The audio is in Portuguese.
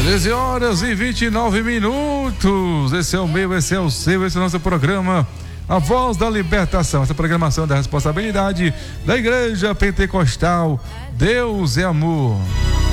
13h29. Esse é o meu, esse é o seu, esse é o nosso programa A Voz da Libertação. Essa programação da responsabilidade da Igreja Pentecostal Deus é Amor.